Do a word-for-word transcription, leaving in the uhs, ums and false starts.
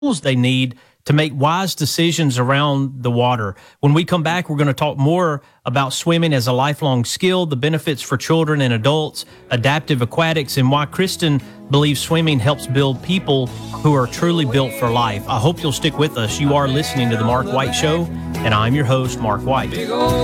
tools they need to make wise decisions around the water. When we come back, we're going to talk more about swimming as a lifelong skill, the benefits for children and adults, adaptive aquatics, and why Kristen believes swimming helps build people who are truly built for life. I hope you'll stick with us. You are listening to The Mark White Show, and I'm your host, Mark White.